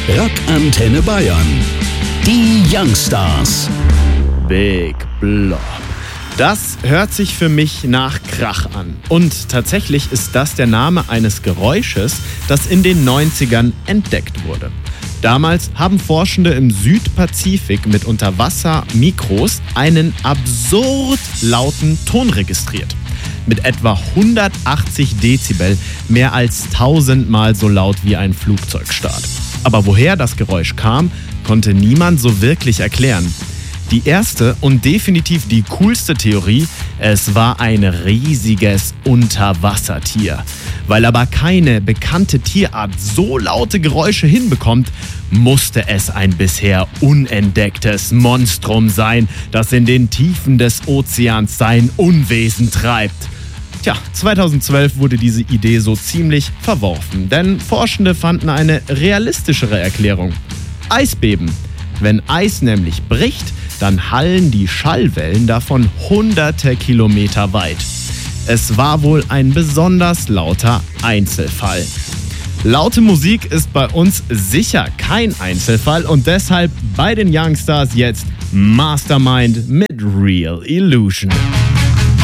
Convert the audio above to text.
Rockantenne Bayern. Die Youngstars. Big Blob. Das hört sich für mich nach Krach an. Und tatsächlich ist das der Name eines Geräusches, das in den 90ern entdeckt wurde. Damals haben Forschende im Südpazifik mit Unterwasser-Mikros einen absurd lauten Ton registriert. Mit etwa 180 Dezibel, mehr als 1000-mal so laut wie ein Flugzeugstart. Aber woher das Geräusch kam, konnte niemand so wirklich erklären. Die erste und definitiv die coolste Theorie, es war ein riesiges Unterwassertier. Weil aber keine bekannte Tierart so laute Geräusche hinbekommt, musste es ein bisher unentdecktes Monstrum sein, das in den Tiefen des Ozeans sein Unwesen treibt. Tja, 2012 wurde diese Idee so ziemlich verworfen, denn Forschende fanden eine realistischere Erklärung. Eisbeben. Wenn Eis nämlich bricht, dann hallen die Schallwellen davon hunderte Kilometer weit. Es war wohl ein besonders lauter Einzelfall. Laute Musik ist bei uns sicher kein Einzelfall und deshalb bei den Youngstars jetzt Mastermind mit Real Illusion.